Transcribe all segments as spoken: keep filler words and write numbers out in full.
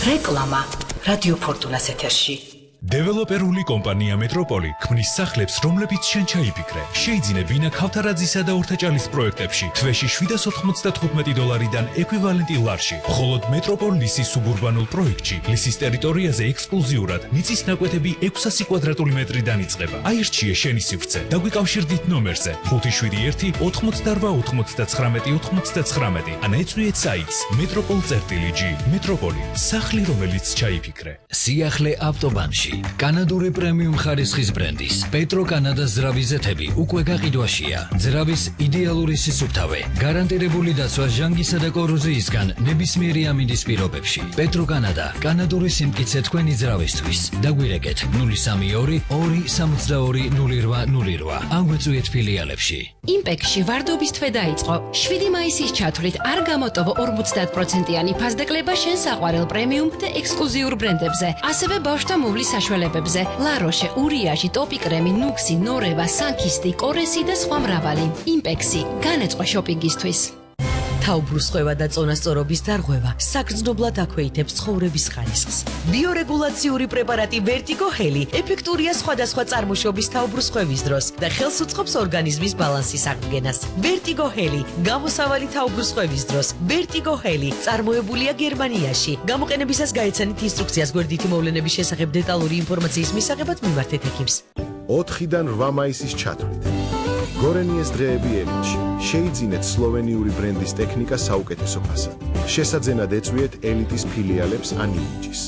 რეკლამა რადიო ფორტუნას ეთერში. დეველოპერული კომპანია მეტროპოლი ქმნის სახლებს, რომლებიც შენ ჩაიფიქრე. შეიძინე ბინა ქავთარაძისა და ორთაჭალის პროექტებში თვეში შვიდას ოთხმოცდათხუთმეტი დოლარიდან ეკვივალენტი ლარში. მხოლოდ მეტროპოლ ლისის სუბურბანულ პროექტში ლისის ტერიტორიაზე ექსკლუზიურად მიწის ნაკვეთები ექვსასი კვადრატული მეტრიდან იწყება. აირჩიე შენი სივრცე. დაგვიკავშირდით ნომერზე ხუთი შვიდი ერთი ოთხმოცდარვა ოთხმოცდაცხრამეტი ოთხმოცდაცხრამეტი. ან ეწვიეთ საიტს მეტროპოლ წერტილი ჯი. მეტროპოლი, სახლი, რომელიც ჩაიფიქრე. სიახლე ავტობანში კანადური პრემიუმ ხარისხის ბრენდის პეტრო კანადას ძრავი ზეთები უკვე გაყიდვაშია. ძრავის იდეალური სისუფთავე, გარანტირებული დაცვა ჟანგისა და კოროზიისგან ნებისმიერი ამინდის პირობებში. პეტრო კანადა, კანადური სიმტკიცე თქვენი ძრავისთვის. დაგვირეკეთ ნული სამი ორი ორი სამოცდაორი ნული რვა ნული რვა. ან გვეწვიეთ ფილიალებში. იმპექში ვარდობის თვე დაიწყო. შვიდი მაისის ჩათვლით არ გამოტოვო ორმოცდაათ პროცენტიანი ფასდაკლება შენ საყვარელ პრემიუმ და ექსკლუზიურ ბრენდებზე. ასევე ბავშვთა მოვლის საშუალებებზე. ლაროშე, ურიაჟი, ტოპი კრემი, ნუქსი, ნორევა, სანქისტი, კორესი და სხვა მრავალი. იმპექსი, განეწყო შოპინგისთვის. თავბრუსხვევა და წონასწორობის დარღვევა საგრძნობლად აქვეითებს ცხოვრების ხარისხს. ბიორეგულაციური პრეპარატი Vertigo Heli ეფექტურია სხვადასხვა წარმოშობის თავბრუსხვევის დროს და ხელს უწყობს ორგანიზმის ბალანსის აღდგენას. Vertigo Heli გამოსავალი თავბრუსხვევის დროს. Vertigo Heli წარმოებულია გერმანიაში. გამოყენებისას გაეცანით ინსტრუქციას გვერდითი მოვლენების შესახებ დეტალური ინფორმაციის მისაღებად მიმართეთ ექიმს. ოთხიდან რვა მაისის ჩათვლით. გორენიეს დღეები ელიტში. შეიძინეთ სლოვენიური ბრენდის ტექნიკა საუკეთესო ფასად. შესაძენად ეწვიეთ ელიტის ფილიალებს ან იმიჯის.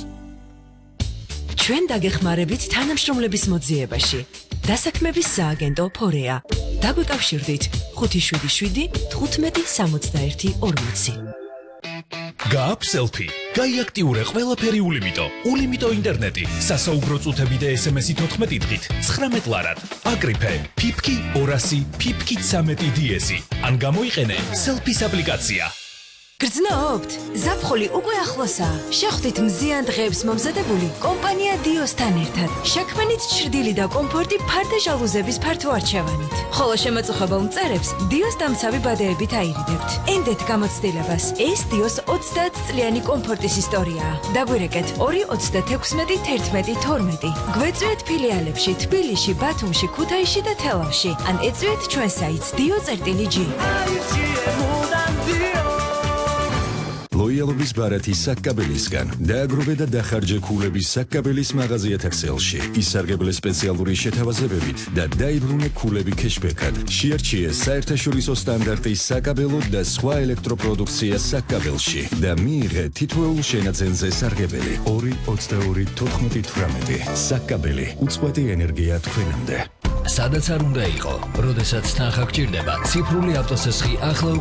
ჩვენ დაგეხმარებით თანამშრომლების მოძიებაში. დასაქმების სააგენტო ფორეა. დაგვიკავშირდით ხუთი შვიდი შვიდი თხუთმეტი სამოცდაერთი ორმოცი. გააქვს სელფი. გაიაქტიურე ყველაფერი ულიმიტო. ულიმიტო ინტერნეტი. სასაუბრო წუთები და ესემესი თოთხმეტი დღით ცხრამეტ ლარად. აკრიფე ფიფკი ორასი ფიფკი ცამეტი დიესი. ან გამოიყენე სელფის აპლიკაცია. გრძნობთ? ზაფხული უკვე ახლოსაა. შეხვდით მზიან დღეებს მომზადებული კომპანია დიოსთან ერთად. შექმნით ჩრდილი და კომფორტი ფარდა ჟალუზების ფართო არჩევანით. ხოლო შემაწუხებელ მწერებს დიოს დამცავი ბადეებით აირიდებთ. ენდეთ გამოცდილებას. ეს დიოს ოცდაათ წლიანი კომფორტის ისტორიაა. დაგვირეკეთ ორი ოცდათექვსმეტი თერთმეტი თორმეტი. გვეწვიეთ ფილიალებში თბილისში, ბათუმში, ქუთაისში და თელავში. ან ეწვიეთ ჩვენ საიტს dio წერტილი ჯი. ლოიალობის ბარათი საკკაბელისგან. დააგროვე და დახარჯე ქულების საკკაბელის მაღაზია თექსელში. ისარგებლე სპეციალური შეთავაზებებით და დაიბრუნე ქულები ქეშბეკად. შეარჩიე საერთაშორისო სტანდარტის საკაბელო და სხვა ელექტროპროდუქცია საკკაბელში და მიიღე თითოეულ შენაძენზე სარგებელი. ორი ოცდაორი თოთხმეტი თვრამეტი. საკკაბელი, უწყვეტი ენერგია თქვენამდე. სადაც არ უნდა იყო, როდესაც თანხა გჭირდება, ციფრული ავტოსესხი ახლა